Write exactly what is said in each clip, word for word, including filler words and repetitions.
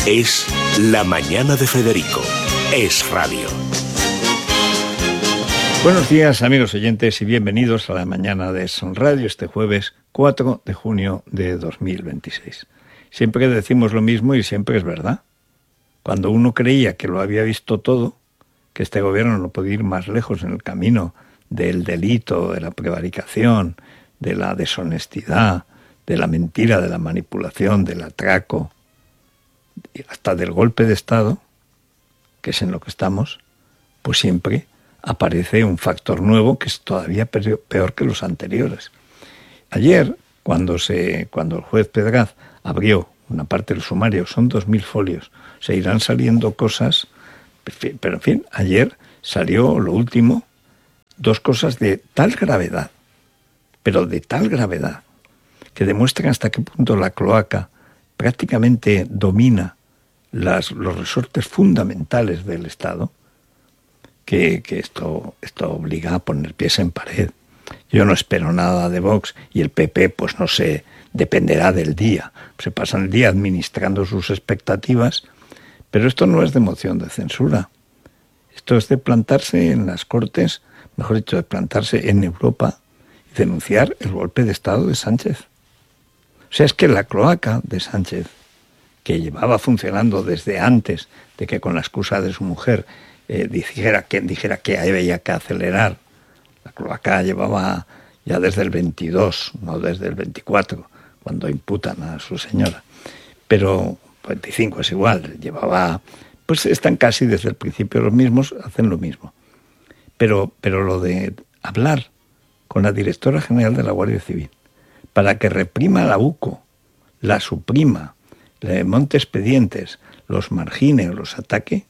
Es La Mañana de Federico. Es radio. Buenos días, amigos oyentes, y bienvenidos a La Mañana de Son Radio este jueves cuatro de junio de dos mil veintiséis. Siempre decimos lo mismo y siempre es verdad. Cuando uno creía que lo había visto todo, que este gobierno no podía ir más lejos en el camino del delito, de la prevaricación, de la deshonestidad, de la mentira, de la manipulación, del atraco, hasta del golpe de Estado, que es en lo que estamos, pues siempre aparece un factor nuevo que es todavía peor que los anteriores. Ayer, cuando se, cuando el juez Pedraz abrió una parte del sumario, son dos mil folios, se irán saliendo cosas, pero en fin, ayer salió lo último, dos cosas de tal gravedad, pero de tal gravedad, que demuestran hasta qué punto la cloaca prácticamente domina las, los resortes fundamentales del Estado, que, que esto, esto obliga a poner pies en pared. Yo no espero nada de Vox y el P P, pues no sé, dependerá del día. Se pasan el día administrando sus expectativas, pero esto no es de moción de censura. Esto es de plantarse en las Cortes, mejor dicho, de plantarse en Europa y denunciar el golpe de Estado de Sánchez. O sea, es que la cloaca de Sánchez, que llevaba funcionando desde antes de que con la excusa de su mujer eh, dijera, que, dijera que había que acelerar, la cloaca llevaba ya desde el veintidós, no desde el veinticuatro, cuando imputan a su señora. Pero veinticinco es igual, llevaba, pues están casi desde el principio los mismos, hacen lo mismo. Pero, pero lo de hablar con la directora general de la Guardia Civil para que reprima la UCO, la suprima, le monte expedientes, los margine o los ataque,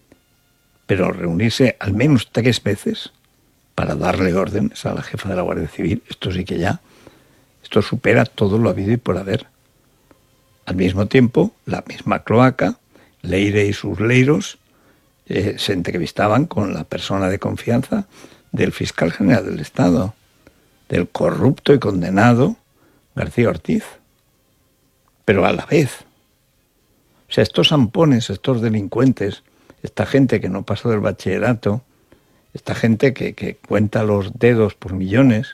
pero reunirse al menos tres veces para darle órdenes a la jefa de la Guardia Civil, esto sí que ya, esto supera todo lo habido y por haber. Al mismo tiempo, la misma cloaca, Leire y sus leiros, eh, se entrevistaban con la persona de confianza del fiscal general del Estado, del corrupto y condenado García Ortiz. Pero a la vez, o sea, estos zampones, estos delincuentes, esta gente que no pasó del bachillerato, esta gente que, que cuenta los dedos por millones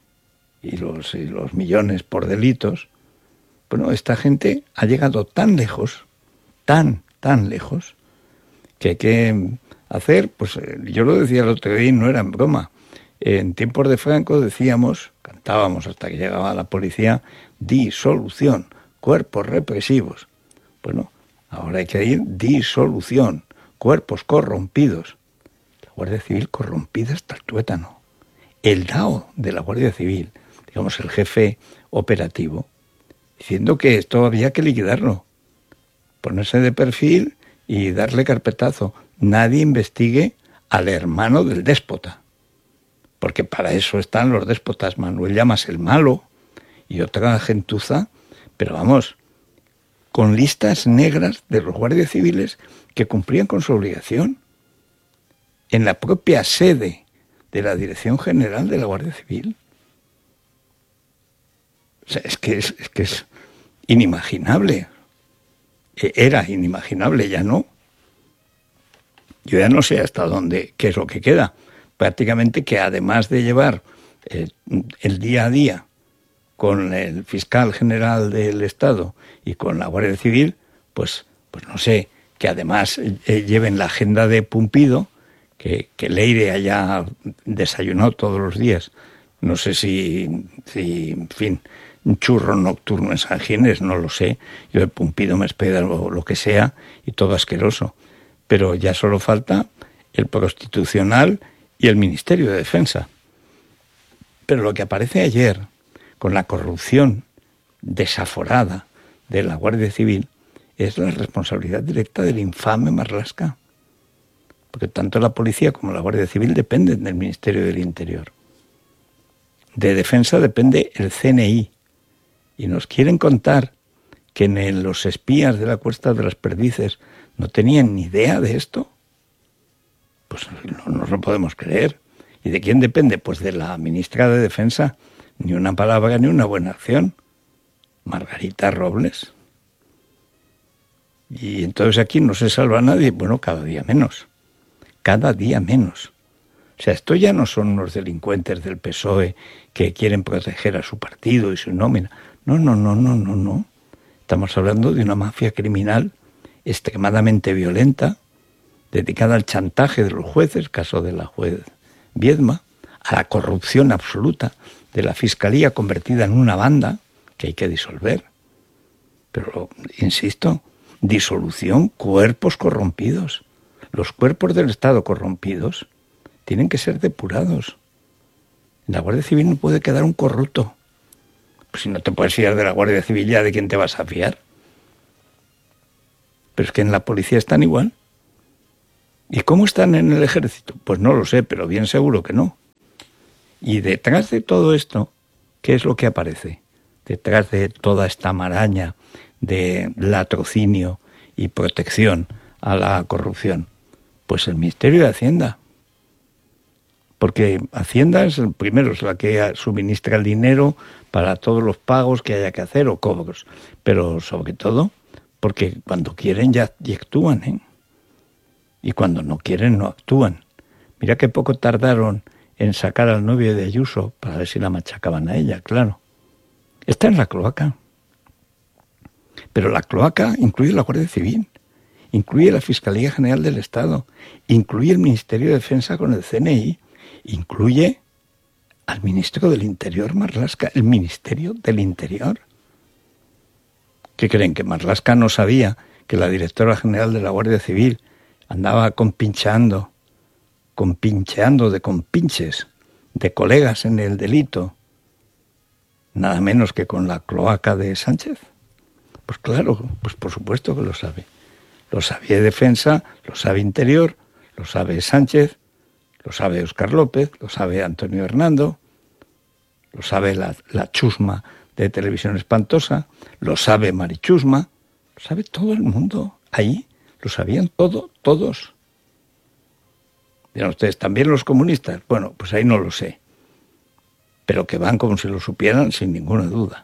y los, y los millones por delitos, bueno, esta gente ha llegado tan lejos, tan, tan lejos, que hay que hacer, pues yo lo decía el otro día y no era en broma. En tiempos de Franco decíamos, cantábamos hasta que llegaba la policía, disolución, cuerpos represivos. Bueno, ahora hay que ir disolución, cuerpos corrompidos. La Guardia Civil corrompida hasta el tuétano. El D A O de la Guardia Civil, digamos el jefe operativo, diciendo que esto había que liquidarlo, ponerse de perfil y darle carpetazo. Nadie investigue al hermano del déspota, porque para eso están los déspotas. Manuel Llamas el malo y otra gentuza, pero vamos, con listas negras de los guardias civiles que cumplían con su obligación en la propia sede de la Dirección General de la Guardia Civil. O sea, es que es, es que es inimaginable. Era inimaginable, ya no. Yo ya no sé hasta dónde, qué es lo que queda. Prácticamente que además de llevar eh, el día a día con el fiscal general del Estado y con la Guardia Civil, pues, pues no sé, que además eh, lleven la agenda de Pumpido, que, que Leire haya desayunado todos los días. No sé si, si en fin, un churro nocturno en San Ginés, no lo sé. Yo de Pumpido me espera lo, lo que sea y todo asqueroso. Pero ya solo falta el Prostitucional y el Ministerio de Defensa. Pero lo que aparece ayer, con la corrupción desaforada de la Guardia Civil, es la responsabilidad directa del infame Marlaska. Porque tanto la policía como la Guardia Civil dependen del Ministerio del Interior. De Defensa depende el C N I. Y nos quieren contar que en los espías de la Cuesta de las Perdices no tenían ni idea de esto. Pues no nos lo podemos creer. ¿Y de quién depende? Pues de la ministra de Defensa. Ni una palabra ni una buena acción. Margarita Robles. Y entonces aquí no se salva a nadie. Bueno, cada día menos. Cada día menos. O sea, esto ya no son unos delincuentes del P S O E que quieren proteger a su partido y su nómina. No, no, no, no, no, no. Estamos hablando de una mafia criminal extremadamente violenta, dedicada al chantaje de los jueces, caso de la juez Viedma, a la corrupción absoluta de la Fiscalía convertida en una banda que hay que disolver. Pero, insisto, disolución, cuerpos corrompidos. Los cuerpos del Estado corrompidos tienen que ser depurados. En la Guardia Civil no puede quedar un corrupto. Pues si no te puedes fiar de la Guardia Civil, ¿ya de quién te vas a fiar? Pero es que en la policía están igual. ¿Y cómo están en el ejército? Pues no lo sé, pero bien seguro que no. Y detrás de todo esto, ¿qué es lo que aparece? Detrás de toda esta maraña de latrocinio y protección a la corrupción, pues el Ministerio de Hacienda. Porque Hacienda es el primero, es la que suministra el dinero para todos los pagos que haya que hacer o cobros. Pero sobre todo, porque cuando quieren ya, ya actúan, ¿eh? Y cuando no quieren no actúan. Mira qué poco tardaron en sacar al novio de Ayuso para ver si la machacaban a ella, claro. Está en la cloaca. Pero la cloaca incluye la Guardia Civil, incluye la Fiscalía General del Estado, incluye el Ministerio de Defensa con el C N I, incluye al ministro del Interior, Marlaska, el Ministerio del Interior. ¿Qué creen? ¿Que Marlaska no sabía que la directora general de la Guardia Civil andaba compinchando, compincheando de compinches de colegas en el delito, nada menos que con la cloaca de Sánchez? Pues claro, pues por supuesto que lo sabe. Lo sabía Defensa, lo sabe Interior, lo sabe Sánchez, lo sabe Óscar López, lo sabe Antonio Hernando, lo sabe la, la chusma de Televisión Espantosa, lo sabe Marichusma, lo sabe todo el mundo. Ahí lo sabían todo, todos. Dirán ustedes, ¿también los comunistas? Bueno, pues ahí no lo sé. Pero que van como si lo supieran sin ninguna duda.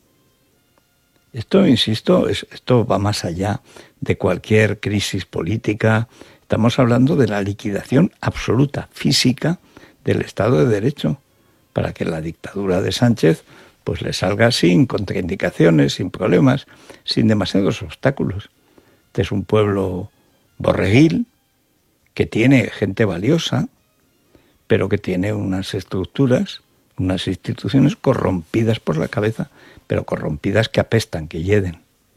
Esto, insisto, es, esto va más allá de cualquier crisis política. Estamos hablando de la liquidación absoluta, física, del Estado de Derecho, para que la dictadura de Sánchez pues le salga sin contraindicaciones, sin problemas, sin demasiados obstáculos. Este es un pueblo borreguil, que tiene gente valiosa, pero que tiene unas estructuras, unas instituciones corrompidas por la cabeza, pero corrompidas que apestan, que hieden.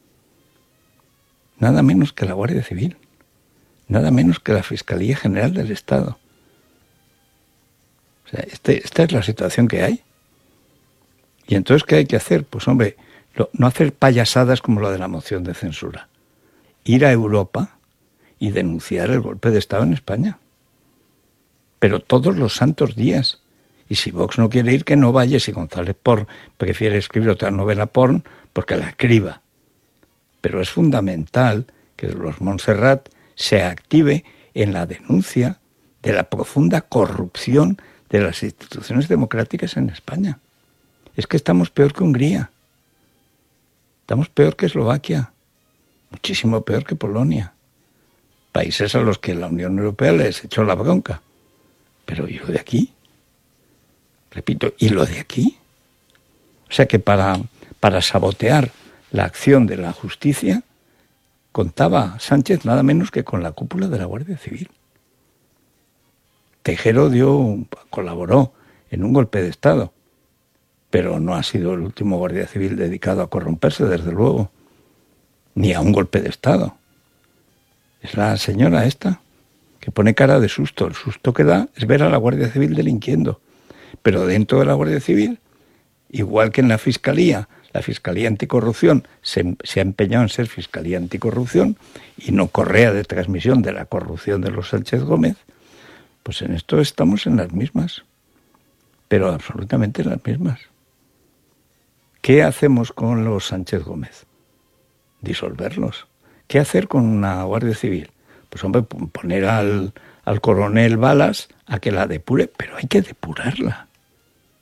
Nada menos que la Guardia Civil, nada menos que la Fiscalía General del Estado. O sea, este, esta es la situación que hay. Y entonces, ¿qué hay que hacer? Pues hombre, lo, no hacer payasadas como la de la moción de censura. Ir a Europa y denunciar el golpe de Estado en España. Pero todos los santos días. Y si Vox no quiere ir, que no vaya. Si González Pons prefiere escribir otra novela porn, pues que la escriba. Pero es fundamental que los Montserrat se active en la denuncia de la profunda corrupción de las instituciones democráticas en España. Es que estamos peor que Hungría. Estamos peor que Eslovaquia. Muchísimo peor que Polonia. Países a los que la Unión Europea les echó la bronca. Pero ¿y lo de aquí? Repito, ¿y lo de aquí? O sea que para, para sabotear la acción de la justicia, contaba Sánchez nada menos que con la cúpula de la Guardia Civil. Tejero dio, colaboró en un golpe de Estado, pero no ha sido el último guardia civil dedicado a corromperse, desde luego, ni a un golpe de Estado. Es la señora esta, que pone cara de susto. El susto que da es ver a la Guardia Civil delinquiendo. Pero dentro de la Guardia Civil, igual que en la Fiscalía, la Fiscalía Anticorrupción se, se ha empeñado en ser Fiscalía Anticorrupción y no correa de transmisión de la corrupción de los Sánchez Gómez, pues en esto estamos en las mismas, pero absolutamente en las mismas. ¿Qué hacemos con los Sánchez Gómez? Disolverlos. ¿Qué hacer con una Guardia Civil? Pues hombre, poner al, al coronel Balas a que la depure, pero hay que depurarla.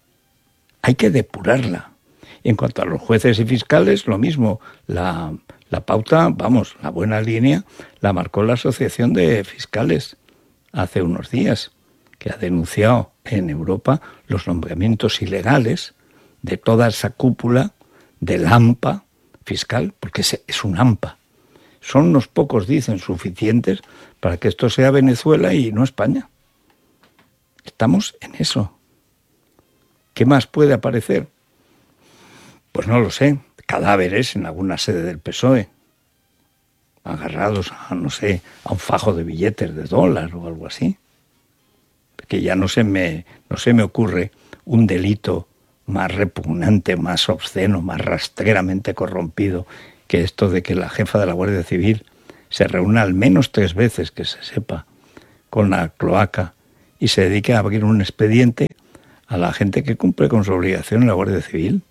Hay que depurarla. En cuanto a los jueces y fiscales, lo mismo. La, La pauta, vamos, la buena línea, la marcó la Asociación de Fiscales hace unos días, que ha denunciado en Europa los nombramientos ilegales de toda esa cúpula del AMPA fiscal, porque es un AMPA. Son unos pocos, dicen, suficientes para que esto sea Venezuela y no España. Estamos en eso. ¿Qué más puede aparecer? Pues no lo sé. Cadáveres en alguna sede del P S O E, agarrados a, no sé, a un fajo de billetes de dólar o algo así. Que ya no se me, no se me ocurre un delito más repugnante, más obsceno, más rastreramente corrompido que esto de que la jefa de la Guardia Civil se reúna al menos tres veces, que se sepa, con la cloaca y se dedique a abrir un expediente a la gente que cumple con su obligación en la Guardia Civil.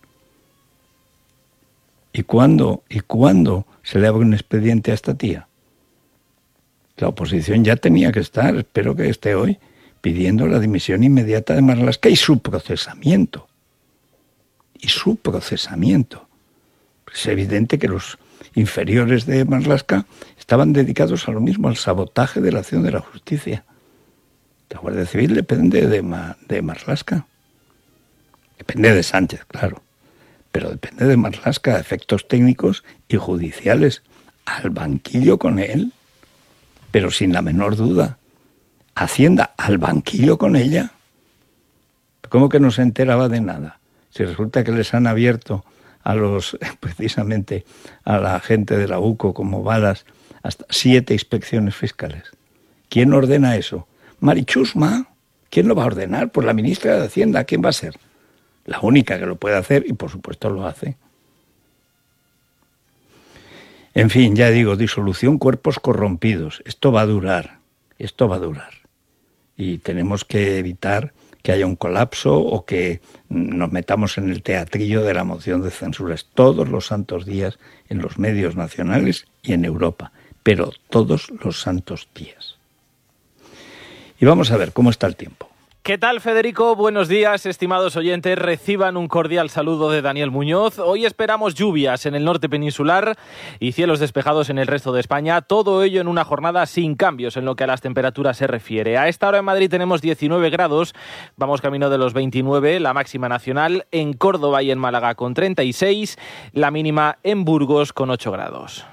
¿Y cuándo, ¿Y cuándo se le abre un expediente a esta tía? La oposición ya tenía que estar, espero que esté hoy, pidiendo la dimisión inmediata de Marlaska y su procesamiento. Y su procesamiento. Es evidente que los inferiores de Marlaska estaban dedicados a lo mismo, al sabotaje de la acción de la justicia. La Guardia Civil depende de, Ma, de Marlaska. Depende de Sánchez, claro. Pero depende de Marlaska, efectos técnicos y judiciales. Al banquillo con él, pero sin la menor duda. Hacienda al banquillo con ella. ¿Cómo que no se enteraba de nada? Si resulta que les han abierto a los, precisamente a la gente de la U C O como balas, hasta siete inspecciones fiscales. ¿Quién ordena eso? Marichusma. ¿Quién lo va a ordenar? Pues la ministra de Hacienda. ¿Quién va a ser? La única que lo puede hacer y por supuesto lo hace. En fin, ya digo, disolución, cuerpos corrompidos. Esto va a durar, esto va a durar. Y tenemos que evitar que haya un colapso o que nos metamos en el teatrillo de la moción de censuras todos los santos días en los medios nacionales y en Europa, pero todos los santos días. Y vamos a ver cómo está el tiempo. ¿Qué tal, Federico? Buenos días, estimados oyentes. Reciban un cordial saludo de Daniel Muñoz. Hoy esperamos lluvias en el norte peninsular y cielos despejados en el resto de España. Todo ello en una jornada sin cambios en lo que a las temperaturas se refiere. A esta hora en Madrid tenemos diecinueve grados, vamos camino de los veintinueve, la máxima nacional. En Córdoba y en Málaga con treinta y seis, la mínima en Burgos con ocho grados.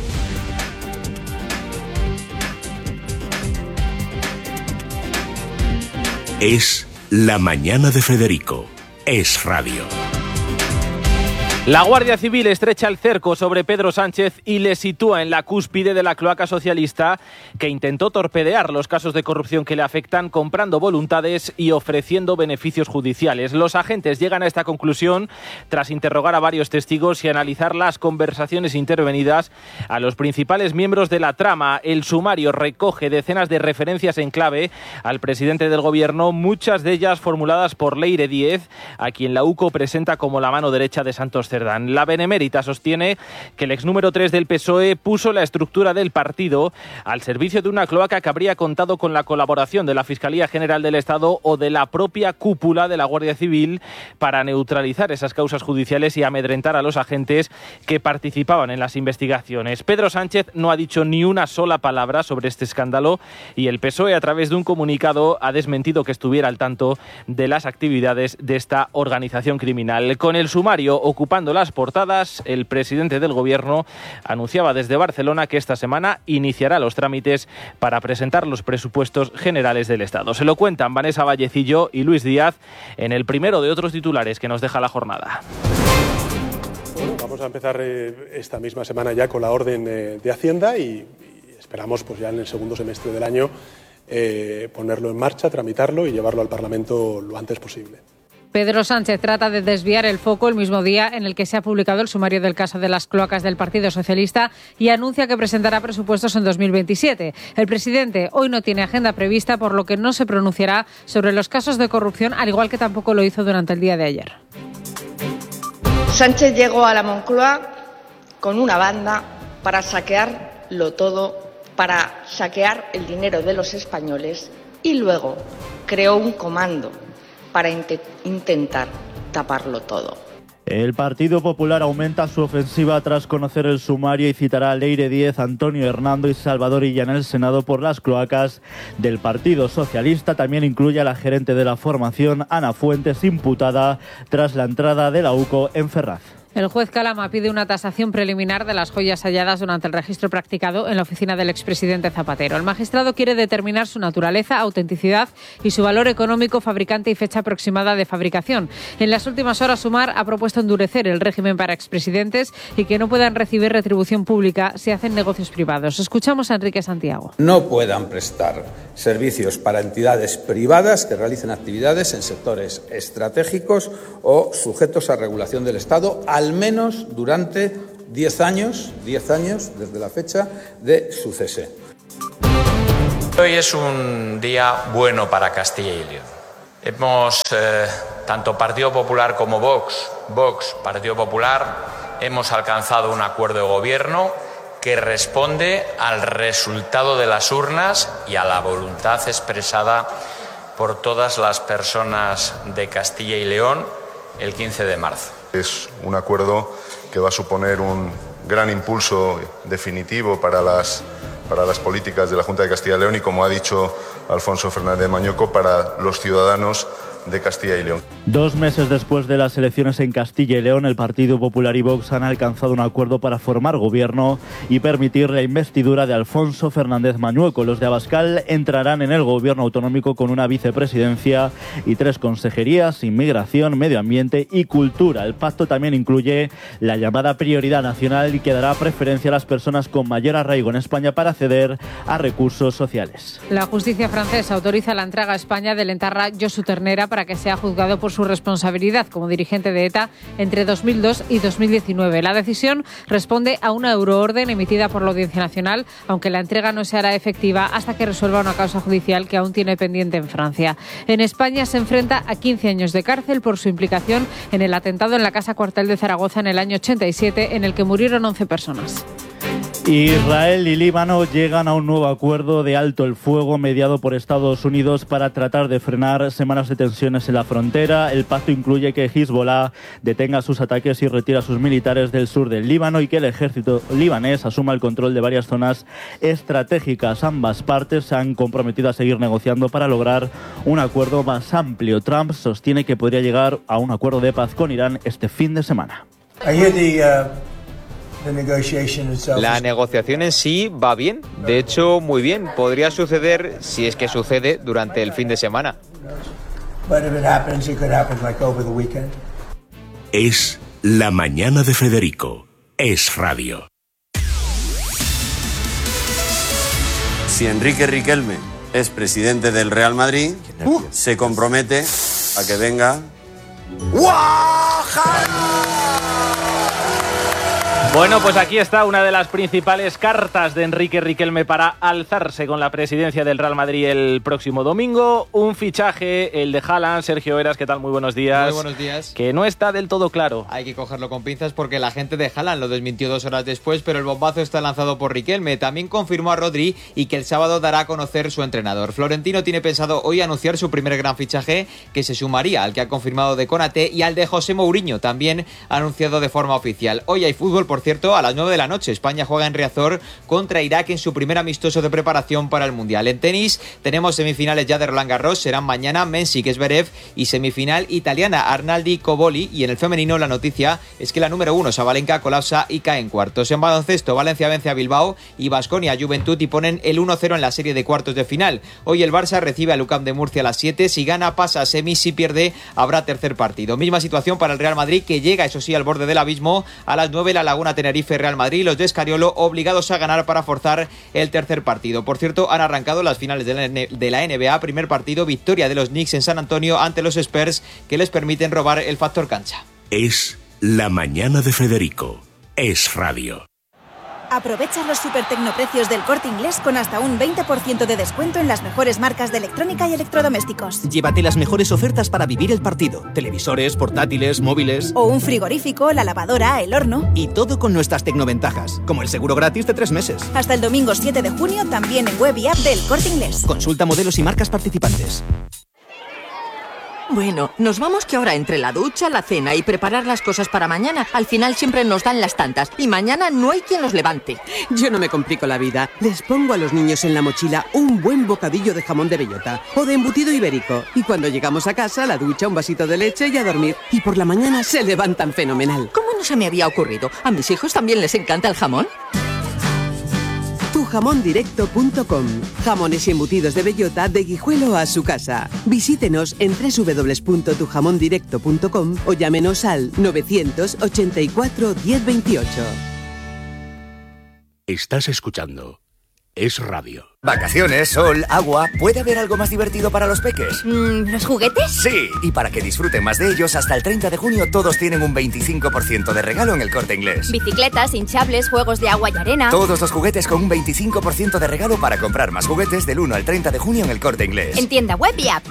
Es La Mañana de Federico. Es Radio. La Guardia Civil estrecha el cerco sobre Pedro Sánchez y le sitúa en la cúspide de la cloaca socialista que intentó torpedear los casos de corrupción que le afectan comprando voluntades y ofreciendo beneficios judiciales. Los agentes llegan a esta conclusión tras interrogar a varios testigos y analizar las conversaciones intervenidas a los principales miembros de la trama. El sumario recoge decenas de referencias en clave al presidente del gobierno, muchas de ellas formuladas por Leire Díez, a quien la U C O presenta como la mano derecha de Santos Cerdán. La Benemérita sostiene que el ex número tres del P S O E puso la estructura del partido al servicio de una cloaca que habría contado con la colaboración de la Fiscalía General del Estado o de la propia cúpula de la Guardia Civil para neutralizar esas causas judiciales y amedrentar a los agentes que participaban en las investigaciones. Pedro Sánchez no ha dicho ni una sola palabra sobre este escándalo y el P S O E, a través de un comunicado, ha desmentido que estuviera al tanto de las actividades de esta organización criminal. Con el sumario ocupando las portadas, el presidente del gobierno anunciaba desde Barcelona que esta semana iniciará los trámites para presentar los presupuestos generales del Estado. Se lo cuentan Vanessa Vallecillo y Luis Díaz en el primero de otros titulares que nos deja la jornada. Bueno, vamos a empezar eh, esta misma semana ya con la orden eh, de Hacienda y, y esperamos pues ya en el segundo semestre del año eh, ponerlo en marcha, tramitarlo y llevarlo al Parlamento lo antes posible. Pedro Sánchez trata de desviar el foco el mismo día en el que se ha publicado el sumario del caso de las cloacas del Partido Socialista y anuncia que presentará presupuestos en dos mil veintisiete. El presidente hoy no tiene agenda prevista, por lo que no se pronunciará sobre los casos de corrupción, al igual que tampoco lo hizo durante el día de ayer. Sánchez llegó a la Moncloa con una banda para saquearlo todo, para saquear el dinero de los españoles y luego creó un comando para int- intentar taparlo todo. El Partido Popular aumenta su ofensiva tras conocer el sumario y citará a Leire Díez, Antonio Hernando y Salvador Illa en el Senado por las cloacas del Partido Socialista. También incluye a la gerente de la formación, Ana Fuentes, imputada tras la entrada de la U C O en Ferraz. El juez Calama pide una tasación preliminar de las joyas halladas durante el registro practicado en la oficina del expresidente Zapatero. El magistrado quiere determinar su naturaleza, autenticidad y su valor económico, fabricante y fecha aproximada de fabricación. En las últimas horas, Sumar ha propuesto endurecer el régimen para expresidentes y que no puedan recibir retribución pública si hacen negocios privados. Escuchamos a Enrique Santiago. No puedan prestar servicios para entidades privadas que realicen actividades en sectores estratégicos o sujetos a regulación del Estado, al menos durante diez años, diez años desde la fecha de su cese. Hoy es un día bueno para Castilla y León. Hemos, eh, tanto Partido Popular como Vox, Vox, Partido Popular, hemos alcanzado un acuerdo de gobierno que responde al resultado de las urnas y a la voluntad expresada por todas las personas de Castilla y León el quince de marzo. Es un acuerdo que va a suponer un gran impulso definitivo para las, para las políticas de la Junta de Castilla y León y, como ha dicho Alfonso Fernández Mañueco, para los ciudadanos de Castilla y León. Dos meses después de las elecciones en Castilla y León, el Partido Popular y Vox han alcanzado un acuerdo para formar gobierno y permitir la investidura de Alfonso Fernández Mañueco. Los de Abascal entrarán en el gobierno autonómico con una vicepresidencia y tres consejerías: inmigración, medio ambiente y cultura. El pacto también incluye la llamada prioridad nacional y que dará preferencia a las personas con mayor arraigo en España para acceder a recursos sociales. La justicia francesa autoriza la entrega a España del etarra Josu Ternera para que sea juzgado por su responsabilidad como dirigente de ETA entre dos mil dos y dos mil diecinueve. La decisión responde a una euroorden emitida por la Audiencia Nacional, aunque la entrega no se hará efectiva hasta que resuelva una causa judicial que aún tiene pendiente en Francia. En España se enfrenta a quince años de cárcel por su implicación en el atentado en la Casa Cuartel de Zaragoza en el año ochenta y siete, en el que murieron once personas. Israel y Líbano llegan a un nuevo acuerdo de alto el fuego mediado por Estados Unidos para tratar de frenar semanas de tensiones en la frontera. El pacto incluye que Hezbollah detenga sus ataques y retire a sus militares del sur del Líbano y que el ejército libanés asuma el control de varias zonas estratégicas. Ambas partes se han comprometido a seguir negociando para lograr un acuerdo más amplio. Trump sostiene que podría llegar a un acuerdo de paz con Irán este fin de semana. La negociación en sí va bien, de hecho muy bien. Podría suceder, si es que sucede, durante el fin de semana. Es La Mañana de Federico. Es radio. Si Enrique Riquelme es presidente del Real Madrid, uh, se compromete a que venga ¡Guajara! Bueno, pues aquí está una de las principales cartas de Enrique Riquelme para alzarse con la presidencia del Real Madrid el próximo domingo. Un fichaje, el de Haaland. Sergio Heras, ¿qué tal? Muy buenos días. Muy buenos días. Que no está del todo claro. Hay que cogerlo con pinzas porque la gente de Haaland lo desmintió dos horas después, pero el bombazo está lanzado por Riquelme. También confirmó a Rodri y que el sábado dará a conocer su entrenador. Florentino tiene pensado hoy anunciar su primer gran fichaje, que se sumaría al que ha confirmado de Konaté y al de José Mourinho, también anunciado de forma oficial. Hoy hay fútbol, por cierto, a las nueve de la noche. España juega en Riazor contra Irak en su primer amistoso de preparación para el Mundial. En tenis tenemos semifinales ya de Roland Garros, serán mañana Mensik-Zverev y semifinal italiana Arnaldi-Cobolli. Y en el femenino la noticia es que la número uno, Sabalenka, colapsa y cae en cuartos. En baloncesto, Valencia vence a Bilbao y Baskonia a Juventud y ponen el uno cero en la serie de cuartos de final. Hoy el Barça recibe al U C A M de Murcia a las siete. Si gana pasa a semis, si pierde habrá tercer partido. Misma situación para el Real Madrid, que llega eso sí al borde del abismo. A las nueve la Laguna Tenerife Real Madrid, los de Escariolo obligados a ganar para forzar el tercer partido. Por cierto, han arrancado las finales de la, de la N B A. Primer partido, victoria de los Knicks en San Antonio ante los Spurs, que les permiten robar el factor cancha. Es La Mañana de Federico. Es radio. Aprovecha los super tecnoprecios del Corte Inglés con hasta un veinte por ciento de descuento en las mejores marcas de electrónica y electrodomésticos. Llévate las mejores ofertas para vivir el partido. Televisores, portátiles, móviles... O un frigorífico, la lavadora, el horno... Y todo con nuestras tecnoventajas, como el seguro gratis de tres meses. Hasta el domingo siete de junio, también en web y app del Corte Inglés. Consulta modelos y marcas participantes. Bueno, nos vamos que ahora entre la ducha, la cena y preparar las cosas para mañana, al final siempre nos dan las tantas y mañana no hay quien los levante. Yo no me complico la vida. Les pongo a los niños en la mochila un buen bocadillo de jamón de bellota o de embutido ibérico. Y cuando llegamos a casa, la ducha, un vasito de leche y a dormir. Y por la mañana se levantan fenomenal. ¿Cómo no se me había ocurrido? ¿A mis hijos también les encanta el jamón? tu jamón directo punto com. Jamones y embutidos de bellota de Guijuelo a su casa. Visítenos en doble u doble u doble u punto tu jamón directo punto com o llámenos al novecientos ochenta y cuatro diez veintiocho. Estás escuchando Es Radio. Vacaciones, sol, agua. ¿Puede haber algo más divertido para los peques? Mm, ¿Los juguetes? Sí, y para que disfruten más de ellos, hasta el treinta de junio todos tienen un veinticinco por ciento de regalo en El Corte Inglés. Bicicletas, hinchables, juegos de agua y arena. Todos los juguetes con un veinticinco por ciento de regalo para comprar más juguetes del uno al treinta de junio en El Corte Inglés. En tienda web y app.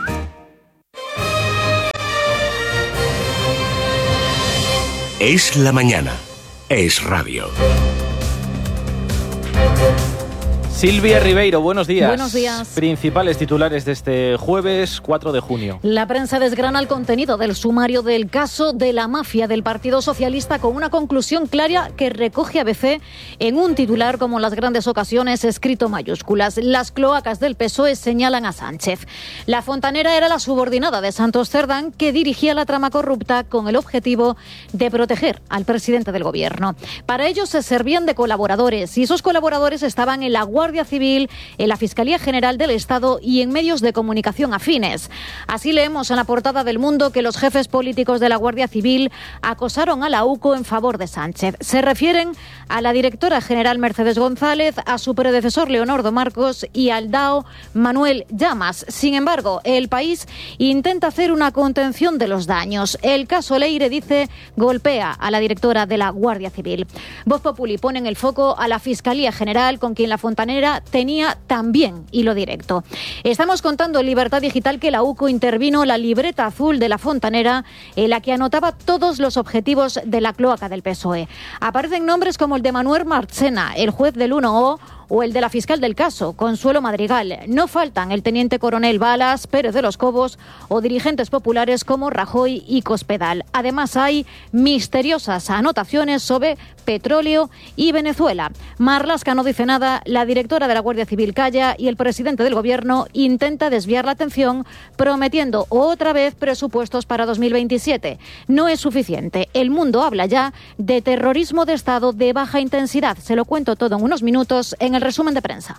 Es la mañana. Es Radio. Silvia Ribeiro, buenos días. Buenos días. Principales titulares de este jueves cuatro de junio. La prensa desgrana el contenido del sumario del caso de la mafia del Partido Socialista con una conclusión clara que recoge A B C en un titular como en las grandes ocasiones escrito mayúsculas. Las cloacas del P S O E señalan a Sánchez. La fontanera era la subordinada de Santos Cerdán que dirigía la trama corrupta con el objetivo de proteger al presidente del gobierno. Para ello se servían de colaboradores y esos colaboradores estaban en la Guardia Civil, en la Fiscalía General del Estado y en medios de comunicación afines. Así leemos en la portada del Mundo que los jefes políticos de la Guardia Civil acosaron a la U C O en favor de Sánchez. Se refieren a la directora general Mercedes González, a su predecesor Leonardo Marcos y al D A O Manuel Llamas. Sin embargo, El País intenta hacer una contención de los daños. El caso Leire, dice, golpea a la directora de la Guardia Civil. Voz Populi pone en el foco a la Fiscalía General, con quien la fontanera tenía también hilo directo. Estamos contando en Libertad Digital que la U C O intervino la libreta azul de la fontanera en la que anotaba todos los objetivos de la cloaca del P S O E. Aparecen nombres como el de Manuel Marchena, el juez del uno O, o el de la fiscal del caso, Consuelo Madrigal. No faltan el teniente coronel Balas, Pérez de los Cobos o dirigentes populares como Rajoy y Cospedal. Además hay misteriosas anotaciones sobre petróleo y Venezuela. Marlaska no dice nada, la directora de la Guardia Civil calla y el presidente del gobierno intenta desviar la atención prometiendo otra vez presupuestos para dos mil veintisiete. No es suficiente. El Mundo habla ya de terrorismo de Estado de baja intensidad. Se lo cuento todo en unos minutos en el resumen de prensa.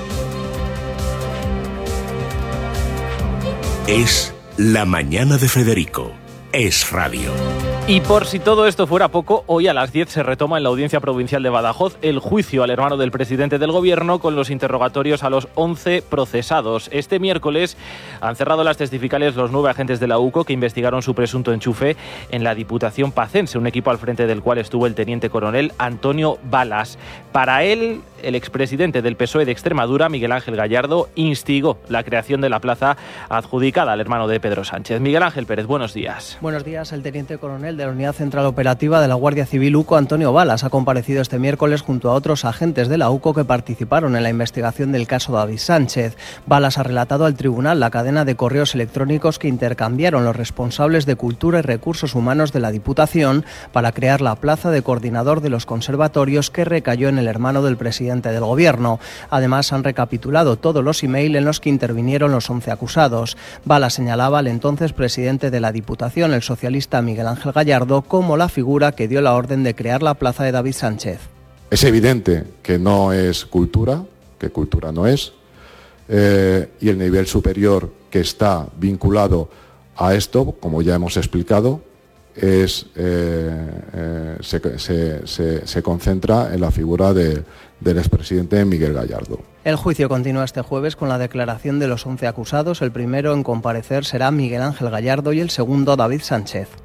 Es la mañana de Federico. Es Radio. Y por si todo esto fuera poco, hoy a las diez se retoma en la Audiencia Provincial de Badajoz el juicio al hermano del presidente del gobierno con los interrogatorios a los once procesados. Este miércoles han cerrado las testificales los nueve agentes de la U C O que investigaron su presunto enchufe en la Diputación Pacense, un equipo al frente del cual estuvo el teniente coronel Antonio Balas. Para él, el expresidente del P S O E de Extremadura, Miguel Ángel Gallardo, instigó la creación de la plaza adjudicada al hermano de Pedro Sánchez. Miguel Ángel Pérez, buenos días. Buenos días. El teniente coronel de la Unidad Central Operativa de la Guardia Civil U C O, Antonio Balas, ha comparecido este miércoles junto a otros agentes de la U C O que participaron en la investigación del caso David Sánchez. Balas ha relatado al tribunal la cadena de correos electrónicos que intercambiaron los responsables de Cultura y Recursos Humanos de la Diputación para crear la plaza de coordinador de los conservatorios que recayó en el hermano del presidente del gobierno. Además, han recapitulado todos los email en los que intervinieron los once acusados. Balas señalaba al entonces presidente de la Diputación, el socialista Miguel Ángel Gallardo, como la figura que dio la orden de crear la plaza de David Sánchez. Es evidente que no es cultura, que cultura no es, eh, y el nivel superior que está vinculado a esto, como ya hemos explicado, es eh, eh, se, se, se, se concentra en la figura de, del expresidente Miguel Gallardo. El juicio continúa este jueves con la declaración de los once acusados. El primero en comparecer será Miguel Ángel Gallardo y el segundo David Sánchez.